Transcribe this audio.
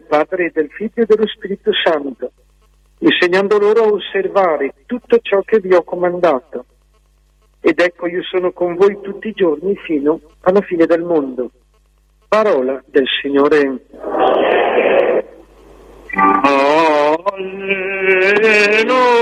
Padre e del Figlio e dello Spirito Santo, insegnando loro a osservare tutto ciò che vi ho comandato. Ed ecco, io sono con voi tutti i giorni fino alla fine del mondo. Parola del Signore. Alleluia.